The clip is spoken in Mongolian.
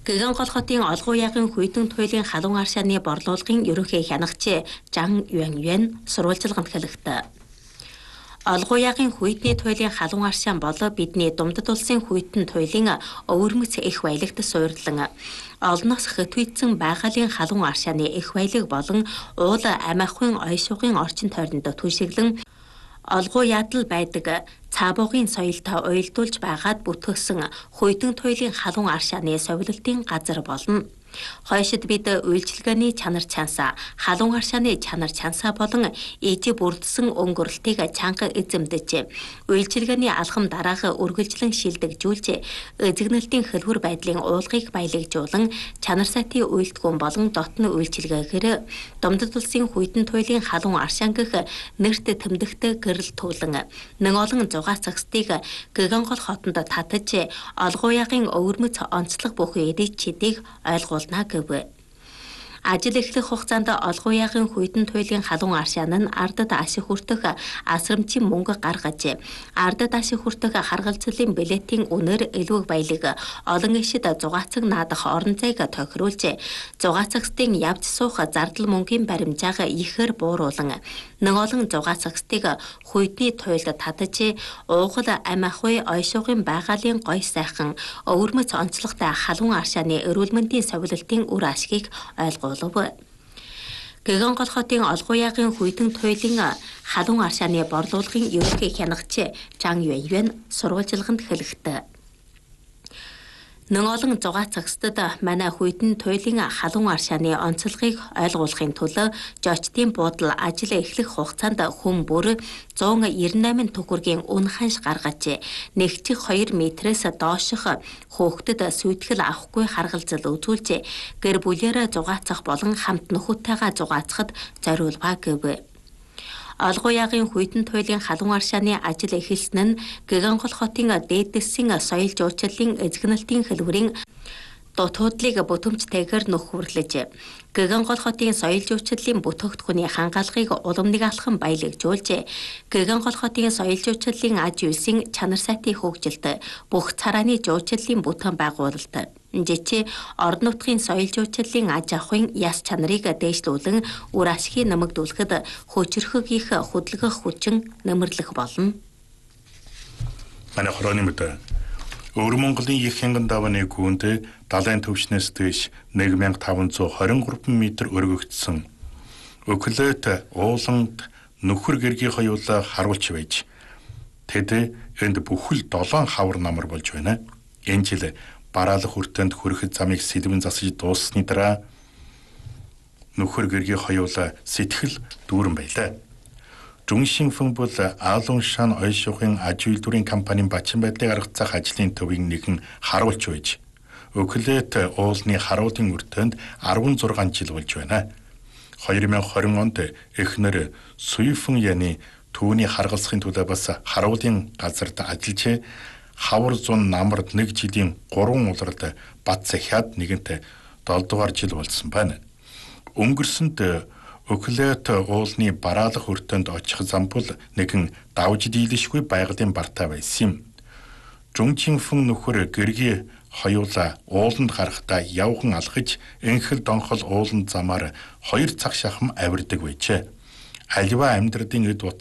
Гэгэн гол хотын Олгуу яагын хүйтэн туйлын халуун аршааны борлуулгын ерөнхий хянагч Жан Юань сурвалжилганд хэлэхдээ Олгуу яагын хүйтний туйлын халуун аршаан бол бидний Думдад улсын хүйтэн туйлын өвөрмөц их баялагт суйрлан олноос хэтвэцсэн байгалийн халуун аршааны их баялаг болон уул ам ахуйн ойшуугын орчин тойронд түшиглэн Олгуу ядал байдаг цаабуугын соёлтой уялдуулж байгаад бүтгэсэн хүйтэн туйлын халуун аршааны совилалтын газар болно. Хойшид бид үйлчилгээний чанар чансаа, халуун аршааны чанар чансаа болон ижи бүрдсэн өнгөрлөлтийг чанга эзэмдэж, үйлчилгээний алхам дараага үргэлжлэн шилдэгжүүлж, эзэгнэлтийн хөлбөр байдлын уулгыг баялагжуулан, чанар сайтын үйлдэлгүүн болон дотны үйлчилгээгээр Думдад улсын хүйтэн туйлын халуун аршаан гэх нэрт тэмдэгтэй гэрэл туулан, нэг олон зугаа цагстыг Гэгэн гол хотонд татаж, Олгуу яагын өвөрмөц онцлог бүхэн эдийн чидийг ойлгуулна гэв. Ажил эхлэх хугацаанд Олгуу яагын хүйтэн туйлын халуун аршаан нь ардад ашиг хүртэх асрамжийн мөнгө гаргаж, ардад ашиг хүртэх харгалзлын билетийн үнээр элвэг баялаг олон ишид зугаацаг наадах орон зайг тохируулж, зугаацагчдын явж суух зардал мөнгөний баримжааг ихээр бууруулан, нэг олон зугаацагчдыг хүйтний туйлд татаж, уугал ам ахуй ойшуугын байгалийн гой сайхан өвөрмөц онцлогтой халуун аршааны эрүүл мэндийн совилалтын үр ашгийг ойлгуулав. Гэгэн гол хотын Олгуу яагын хүйтэн туйлын халуун аршааны борлуулгын ерөнхий хянагч Жан Юань сурвалжилганд хэлэхдээ нэг олон зугаацагчдад манай хүйтэн туйлын халуун аршааны онцлогыг ойлгуулахын тулд жочдын буудал ажил эхлэх хугацаанд хүн бүр 198 төгрөгийн үн ханш гаргаж, нэгчих 2 метрээс дооших хөөхдөд сүйтгэл авахгүй харгалзал үзүүлж, гэр бүлээрээ зугаацах болон хамт нөхөдтэйгээ зугаацахад зориулва гэв. Олгуу яагын хүйтэн туйлын халуун аршааны ажил эхэлсэн нь Гэгэн гол хотын дээдэсийн соёл жуулчлалын эзэгнэлтийн хэлбэрийн дутуудлыг бүтэмжтэйгээр нөхөрлөж, Гэгэн гол хотын соёл жуулчлалын бүтээгдэхүүний хангаалгыг уламныг алхам баялагжуулж, Гэгэн гол хотын соёл жуулчлалын аж үйлсийн чанар сайтын хөгжилт, бүх царааны жуулчлалын бүтээн байгуулалт, жичи орон нутгийн соёл жуулчлалын аж ахуйн яс чанарыг дээшлүүлэн үр ашгийг нэмэгдүүлэхэд хүчрхэг их хөдөлгөх хүчин нэмэрлэх болно. Манай хорооны мэдээ Өвөр Монголын их хянган давааны гүнд далайн төвчнөөс дээш 1523 м өргөгдсөн өглөөт ууланд нөхөр гэргийн хоёулаа харуулж байж, тэд энд бүхэл 7 хавар намар болж байна. Энэ жил бараалах хүртэнд хүрэхэд замыг сэлбэн засаж дууссаны дараа нөхөр гэргийн хоёулаа сэтгэл дүүрэн байлаа. Жуншинфэн бол Аалуншан ойшуухын аж үйлдвэрийн компанийн бачин байдлыг аргацах ажлын төвийн нэгэн харуулж байж, өглөөт уулны харуулын үртэнд 16 жил болж байна. 2020 онд эхнэр Суйфэн Яны түүний харгалзахын төлөө бас харуулын газарт ажиллаж, хавар зун намард 1 жилийн 3 улиралд бат захиад нэгэнт 7 дугаар жил болсон байна. Өнгөрсөнд өглөөт уулны бараалах хүртэнд очих зам бол нэгэн давж дийлэшгүй байгалийн бартай байсан юм. Жунчинфэн нөхөр гэргийн хоёулаа ууланд гарахдаа явхан алхаж, энхэл донхол ууланд замаар 2 цаг шахам авирдаг байжээ. Аливаа амьдралын эд